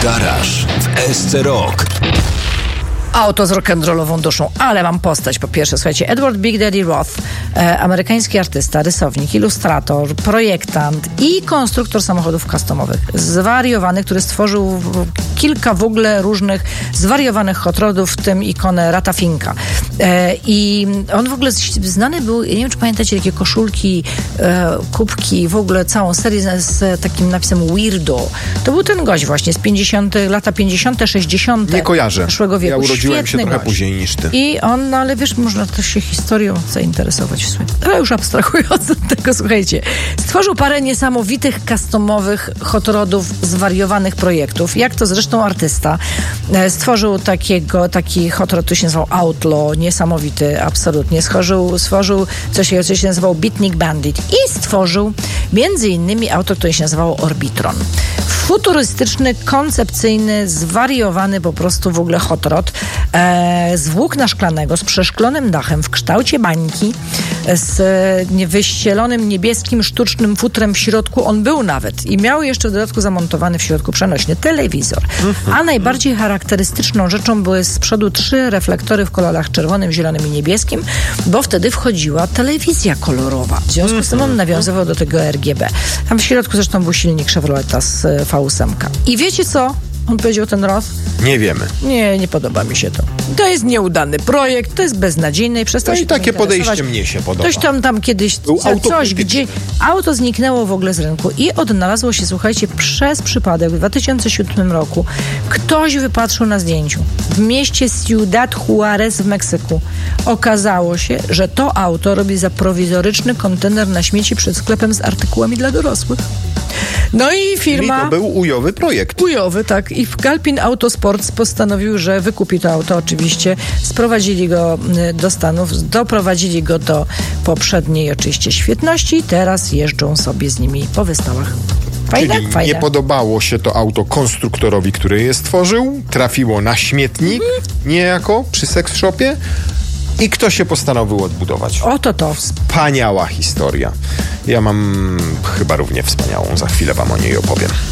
Garaż w SC Rock. Auto z rock'n'rollową duszą, ale mam postać. Po pierwsze, słuchajcie, Edward Big Daddy Roth, amerykański artysta, rysownik, ilustrator, projektant i konstruktor samochodów customowych. Zwariowany, który stworzył kilka w ogóle różnych zwariowanych hot rodów, w tym ikonę Ratafinka. I on w ogóle znany był, nie wiem, czy pamiętacie, takie koszulki, kubki, w ogóle całą serię z takim napisem Weirdo. To był ten gość właśnie z lata 50., 60. Nie kojarzę. Zeszłego wieku. Ja urodziłem się trochę gość. później niż ty. I on, no ale wiesz, można też się historią zainteresować w sumie. Ale już abstrahując od tego, słuchajcie. Stworzył parę niesamowitych, customowych hot rodów, zwariowanych projektów. Jak to zresztą artysta. Stworzył taki hot rod, który się nazywał Outlaw, niesamowity, absolutnie. Stworzył coś się nazywało Beatnik Bandit. I stworzył między innymi auto, które się nazywało Orbitron. Futurystyczny, koncepcyjny, zwariowany po prostu w ogóle hot rod z włókna szklanego, z przeszklonym dachem w kształcie bańki, z wyścielonym niebieskim sztucznym futrem w środku. On był nawet i miał jeszcze w dodatku zamontowany w środku przenośny telewizor. A najbardziej charakterystyczną rzeczą były z przodu 3 reflektory w kolorach czerwonym, zielonym i niebieskim, bo wtedy wchodziła telewizja kolorowa. W związku z tym on nawiązywał do tego RGB. Tam w środku zresztą był silnik Chevroleta z V8. I wiecie co? On powiedział, ten Roth? Nie wiemy. Nie podoba mi się to. To jest nieudany projekt, to jest beznadziejny. No i takie podejście mnie się podoba. Ktoś tam kiedyś gdzie auto zniknęło w ogóle z rynku i odnalazło się, słuchajcie, przez przypadek w 2007 roku. Ktoś wypatrzył na zdjęciu w mieście Ciudad Juarez w Meksyku. Okazało się, że to auto robi za prowizoryczny kontener na śmieci przed sklepem z artykułami dla dorosłych. No i firma... Czyli to był ujowy projekt. Ujowy, tak. I Galpin Autosports postanowił, że wykupi to auto oczywiście. Sprowadzili go do Stanów, doprowadzili go do poprzedniej oczywiście świetności i teraz jeżdżą sobie z nimi po wystawach. Fajne? Nie podobało się to auto konstruktorowi, który je stworzył. Trafiło na śmietnik, niejako przy sex shopie. I ktoś się postanowił odbudować. Oto to. Wspaniała historia. Ja mam chyba równie wspaniałą. Za chwilę wam o niej opowiem.